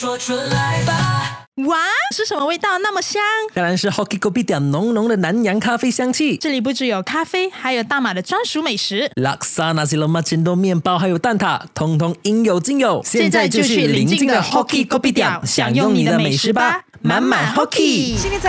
说出来吧。 哇，是什么味道那么香？ 当然是 Hoki Kopitiam 浓浓的南洋咖啡香气。 这里不只有咖啡，还有大马的专属美食 Laksa Nasi Lemak Cendol 面包还有蛋挞，通通应有尽有。 现在就去邻近的 Hoki Kopitiam 享用你的美食吧，满满 Hoki。 现在